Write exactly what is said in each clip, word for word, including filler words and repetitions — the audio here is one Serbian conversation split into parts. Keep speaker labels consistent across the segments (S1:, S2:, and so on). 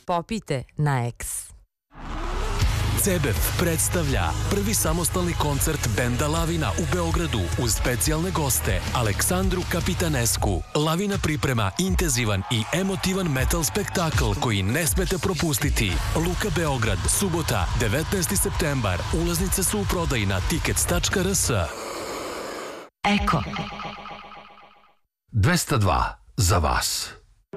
S1: popijte na X.
S2: C B F predstavlja prvi samostalni koncert benda Lavina u Beogradu uz specijalne goste Aleksandru Kapitanesku. Lavina priprema intenzivan i emotivan metal spektakl koji ne smete propustiti. Luka Beograd, subota, devetnaesti septembar. Ulaznice su u prodaji na tickets tačka r s.
S3: Eko dvesta dva za vas.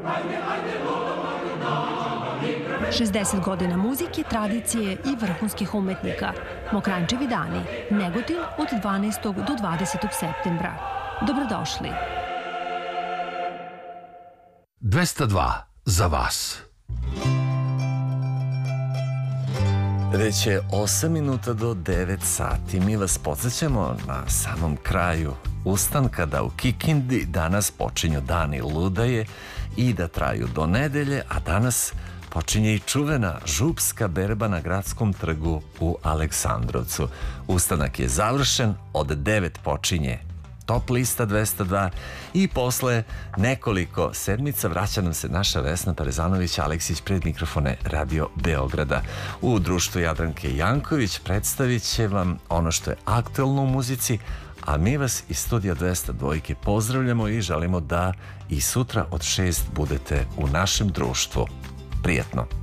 S4: šezdeset godina muzike, tradicije i vrhunskih umetnika. Mokrančevi dani, Negotin od dvanaestog do dvadesetog septembra. Dobrodošli.
S3: dvesta dva za vas.
S5: Već je osam minuta do devet sati. Mi vas podsjećamo na samom kraju ustanka da u Kikindi danas počinju dani ludaje i da traju do nedelje, a danas počinje i čuvena župska berba na Gradskom trgu u Aleksandrovcu. Ustanak je završen, od devet počinje Top lista dvesta dva i posle nekoliko sedmica vraća nam se naša Vesna Parezanović-Aleksić pred mikrofone Radio Beograda. U društvu Jadranke Janković predstavit će vam ono što je aktuelno u muzici, a mi vas iz studija dvesta dva pozdravljamo i želimo da i sutra od šest budete u našem društvu. Prijetno!